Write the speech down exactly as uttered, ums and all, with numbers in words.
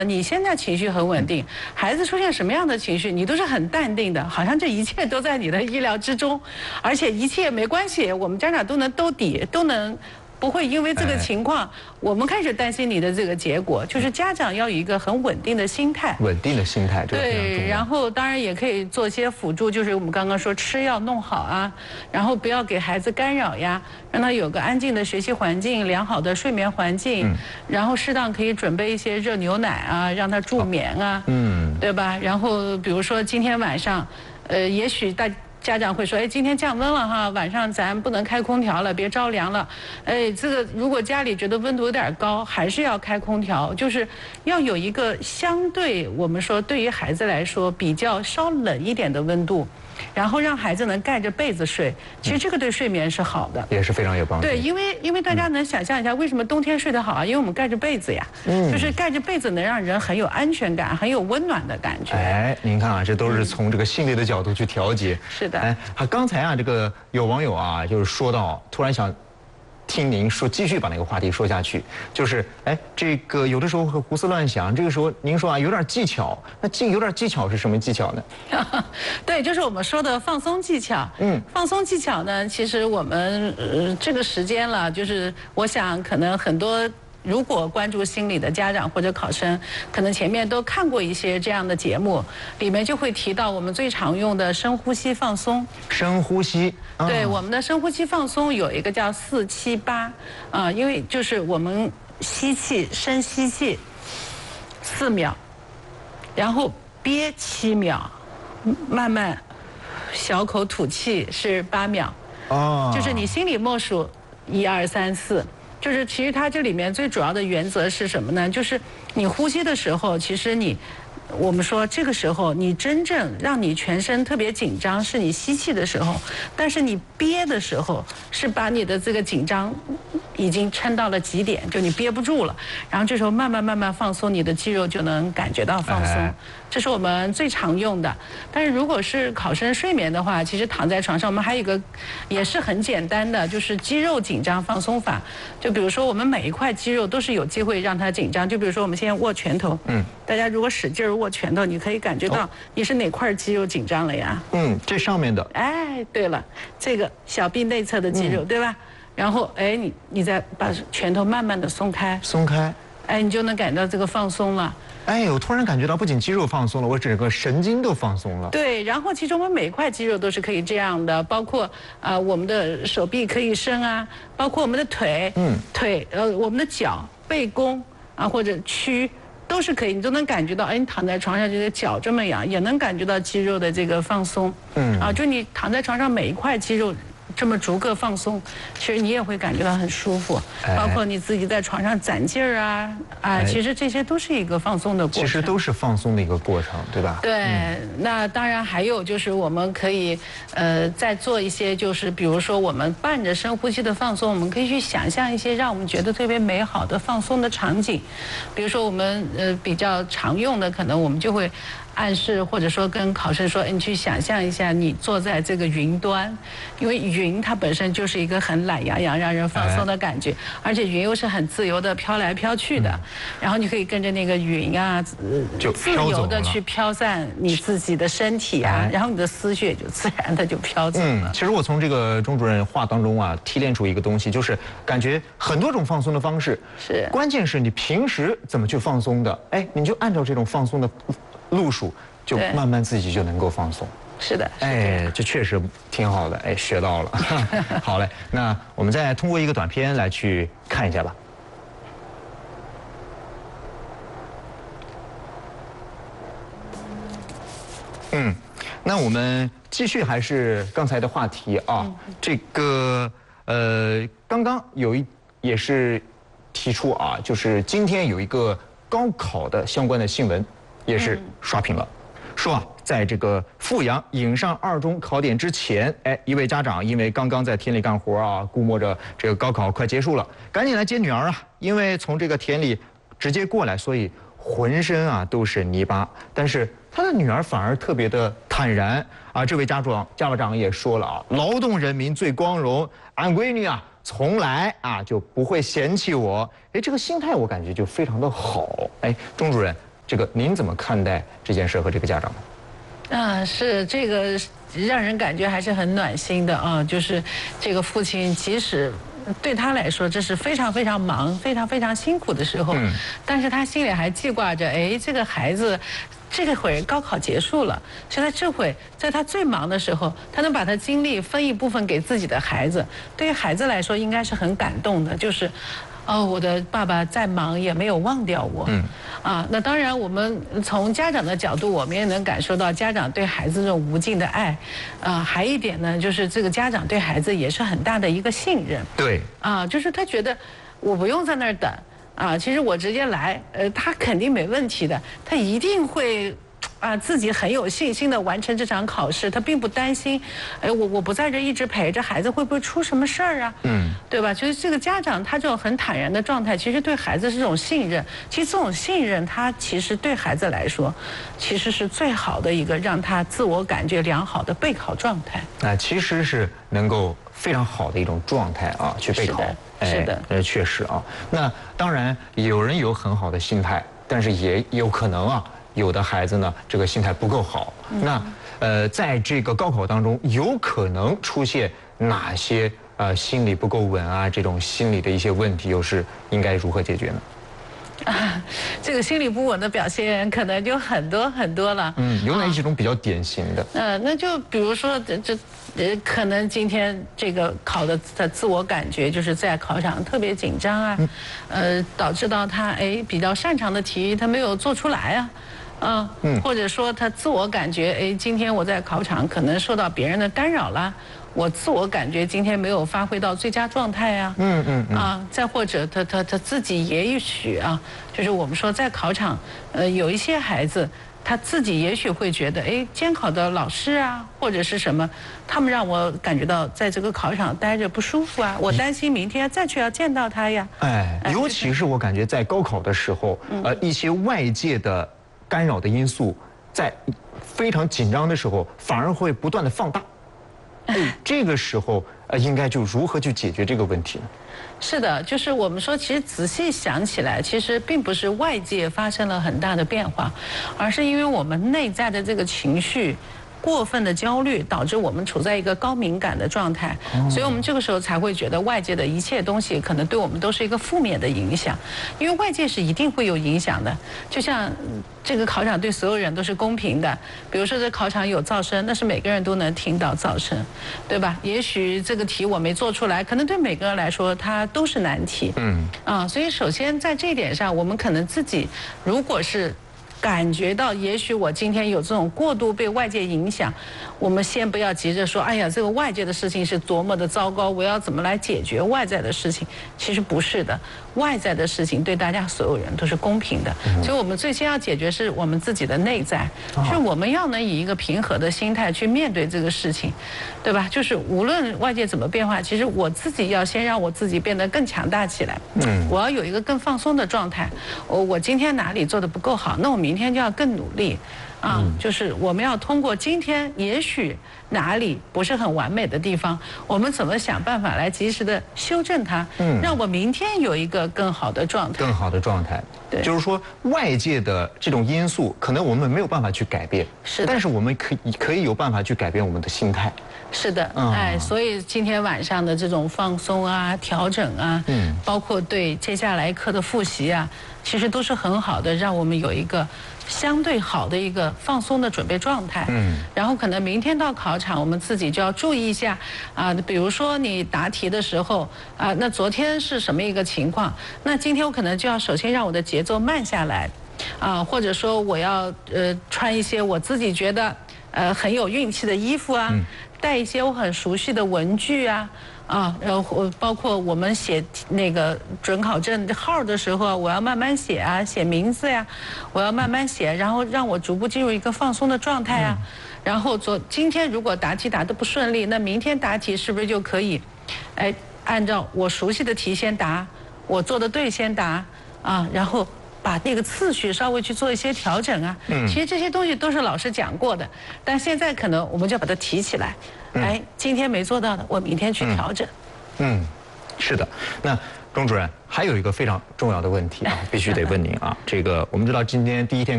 你现在情绪很稳定，孩子出现什么样的情绪，你都是很淡定的，好像这一切都在你的意料之中，而且一切没关系，我们家长都能兜底，都能。不会因为这个情况，我们开始担心你的这个结果，就是家长要有一个很稳定的心态。 稳定的心态，这个非常重要。 对，然后当然也可以做一些辅助，就是我们刚刚说吃要弄好啊，然后不要给孩子干扰呀，让他有个安静的学习环境、良好的睡眠环境，嗯、然后适当可以准备一些热牛奶啊，让他助眠啊，嗯，对吧？然后比如说今天晚上，呃，也许大。家长会说：“哎，今天降温了哈，晚上咱不能开空调了，别着凉了。哎，这个如果家里觉得温度有点高，还是要开空调，就是要有一个相对我们说对于孩子来说比较稍冷一点的温度。”然后让孩子能盖着被子睡，其实这个对睡眠是好的， 也是非常有帮助。 对，因为因为大家能想象一下，为什么冬天睡得好啊？因为我们盖着被子呀，嗯，就是盖着被子能让人很有安全感，很有温暖的感觉。 哎，您看啊，这都是从这个心理的角度去调节。 是的。 哎，刚才啊，这个有网友啊，就是说到，突然想。听您说，继续把那个话题说下去，就是哎，这个有的时候会胡思乱想，这个时候您说啊，有点技巧，那技有点技巧是什么技巧呢？ 对，就是我们说的放松技巧。嗯，放松技巧呢，其实我们呃这个时间了，就是我想可能很多。如果关注心理的家长或者考生，可能前面都看过一些这样的节目，里面就会提到我们最常用的深呼吸放松。 深呼吸。 哦、对，我们的深呼吸放松有一个叫四七八啊，因为就是我们吸气，深吸气四秒，然后憋七秒，慢慢小口吐气是八秒。哦。就是你心里默数一二三四。就是其实它这里面最主要的原则是什么呢？就是你呼吸的时候，其实你，我们说这个时候你真正让你全身特别紧张，是你吸气的时候，但是你憋的时候是把你的这个紧张已经撑到了极点，就你憋不住了，然后这时候慢慢慢慢放松，你的肌肉就能感觉到放松。哎这是我们最常用的，但是如果是考生睡眠的话，其实躺在床上，我们还有一个也是很简单的，就是肌肉紧张放松法。就比如说，我们每一块肌肉都是有机会让它紧张。就比如说，我们现在握拳头，嗯，大家如果使劲握拳头，你可以感觉到你是哪块肌肉紧张了呀？ 嗯，这上面的。 哎，对了，这个小臂内侧的肌肉，嗯、对吧？然后，哎，你你再把拳头慢慢的松开， 松开， 哎，你就能感到这个放松了。 哎，我突然感觉到，不仅肌肉放松了，我整个神经都放松了。 对，然后其实我们每一块肌肉都是可以这样的，包括啊、呃，我们的手臂可以伸啊，包括我们的腿，嗯，腿呃，我们的脚、背弓啊或者屈都是可以，你都能感觉到，哎，你躺在床上，这个脚这么痒，也能感觉到肌肉的这个放松。嗯，啊，就你躺在床上每一块肌肉。这么逐个放松，其实你也会感觉到很舒服，包括你自己在床上攒劲儿啊啊，其实这些都是一个放松的过程。 其实都是放松的一个过程，对吧？ 对，嗯、那当然还有就是我们可以呃再做一些，就是比如说我们伴着深呼吸的放松，我们可以去想象一些让我们觉得特别美好的放松的场景，比如说我们呃比较常用的，可能我们就会。暗示或者说跟考生说，你去想象一下，你坐在这个云端，因为云它本身就是一个很懒洋洋、让人放松的感觉，而且云又是很自由的飘来飘去的，然后你可以跟着那个云啊， 就自由的去飘散你自己的身体啊，然后你的思绪也就自然的就飘走了。嗯， 其实我从这个钟主任话当中啊，提炼出一个东西，就是感觉很多种放松的方式， 是， 关键是你平时怎么去放松的，哎，你就按照这种放松的。路数就慢慢自己就能够放松， 是的， 哎，这确实挺好的，哎，学到了。好嘞，那我们再通过一个短片来去看一下吧。嗯，那我们继续还是刚才的话题啊，嗯、这个呃，刚刚有一也是提出啊，就是今天有一个高考的相关的新闻。也是刷屏了，说啊，在这个阜阳颍上二中考点之前，哎，一位家长因为刚刚在田里干活啊，估摸着这个高考快结束了，赶紧来接女儿啊，因为从这个田里直接过来，所以浑身啊都是泥巴，但是他的女儿反而特别的坦然啊。这位家长家长也说了啊，劳动人民最光荣，俺闺女啊。从来啊就不会嫌弃我，哎，这个心态我感觉就非常的好。哎，钟主任， 这个您怎么看待这件事和这个家长呢？ 啊，是这个让人感觉还是很暖心的啊，就是这个父亲即使。对他来说，这是非常非常忙、非常非常辛苦的时候，嗯、但是他心里还记挂着，哎，这个孩子，这个会高考结束了，所以他这会在他最忙的时候，他能把他精力分一部分给自己的孩子，对于孩子来说，应该是很感动的，就是。哦，我的爸爸再忙也没有忘掉我。嗯，啊，那当然，我们从家长的角度，我们也能感受到家长对孩子这种无尽的爱。啊，还一点呢，就是这个家长对孩子也是很大的一个信任。 对。 啊，就是他觉得我不用在那儿等啊，其实我直接来，呃，他肯定没问题的，他一定会。啊，自己很有信心的完成这场考试，他并不担心，哎，我我不在这一直陪着孩子，会不会出什么事儿啊？嗯，对吧？就是这个家长他这种很坦然的状态，其实对孩子是这种信任。其实这种信任，他其实对孩子来说，其实是最好的一个让他自我感觉良好的备考状态。 那其实是能够非常好的一种状态啊，去备考。 是的， 呃，确实啊。那当然，有人有很好的心态，但是也有可能啊。有的孩子呢，这个心态不够好。嗯、那呃，在这个高考当中，有可能出现哪些呃心理不够稳啊？这种心理的一些问题，又是应该如何解决呢？ 啊，这个心理不稳的表现可能就很多很多了。 嗯，有哪几种比较典型的？ 呃，那就比如说这这呃，可能今天这个考的的自我感觉就是在考场特别紧张啊，嗯、呃，导致到他哎比较擅长的题他没有做出来啊。嗯，或者说他自我感觉，哎，今天我在考场可能受到别人的干扰了，我自我感觉今天没有发挥到最佳状态啊。嗯嗯嗯。啊，再或者他他他自己也许啊，就是我们说在考场，呃，有一些孩子他自己也许会觉得，哎，监考的老师啊，或者是什么，他们让我感觉到在这个考场待着不舒服啊，我担心明天再去要见到他呀。 哎，尤其是我感觉在高考的时候，呃，一些外界的。干扰的因素，在非常紧张的时候，反而会不断的放大。哎，这个时候呃，应该就如何去解决这个问题呢？ 是的，就是我们说，其实仔细想起来，其实并不是外界发生了很大的变化，而是因为我们内在的这个情绪。过分的焦虑导致我们处在一个高敏感的状态，所以我们这个时候才会觉得外界的一切东西可能对我们都是一个负面的影响，因为外界是一定会有影响的。就像这个考场对所有人都是公平的，比如说这考场有噪声，那是每个人都能听到噪声，对吧？也许这个题我没做出来，可能对每个人来说它都是难题。嗯啊，所以首先在这一点上，我们可能自己如果是。感觉到，也许我今天有这种过度被外界影响，我们先不要急着说，哎呀，这个外界的事情是多么的糟糕，我要怎么来解决外在的事情？其实不是的，外在的事情对大家所有人都是公平的，嗯、所以我们最先要解决是我们自己的内在，哦、就是我们要能以一个平和的心态去面对这个事情，对吧？就是无论外界怎么变化，其实我自己要先让我自己变得更强大起来，嗯，我要有一个更放松的状态。我我今天哪里做得不够好，那我明天就要更努力。啊，就是我们要通过今天也许哪里不是很完美的地方，我们怎么想办法来及时的修正它，嗯，让我明天有一个更好的状态。 更好的状态，对，就是说外界的这种因素，可能我们没有办法去改变， 是， 但是我们可以可以有办法去改变我们的心态。 是的，嗯、哎，所以今天晚上的这种放松啊、调整啊，嗯，包括对接下来课的复习啊，其实都是很好的，让我们有一个相对好的一个放松的准备状态。嗯，然后可能明天到考场，我们自己就要注意一下啊，比如说你答题的时候啊，那昨天是什么一个情况？那今天我可能就要首先让我的节奏慢下来，啊，或者说我要呃穿一些我自己觉得呃很有运气的衣服啊。嗯，带一些我很熟悉的文具啊，啊，然后包括我们写那个准考证号的时候，我要慢慢写啊，写名字呀，我要慢慢写，然后让我逐步进入一个放松的状态啊。然后昨今天如果答题答得不顺利，那明天答题是不是就可以，哎，按照我熟悉的题先答，我做的对先答啊，然后。把那个次序稍微去做一些调整啊，嗯，其实这些东西都是老师讲过的，但现在可能我们就要把它提起来，嗯、哎，今天没做到的，我明天去调整。 嗯，嗯是的。那钟主任还有一个非常重要的问题啊，必须得问您啊，这个我们知道今天第一天。